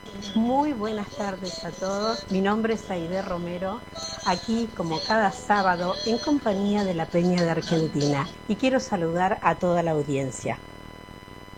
Muy buenas tardes a todos. Mi nombre es Aide Romero, aquí como cada sábado en compañía de la Peña de Argentina y quiero saludar a toda la audiencia.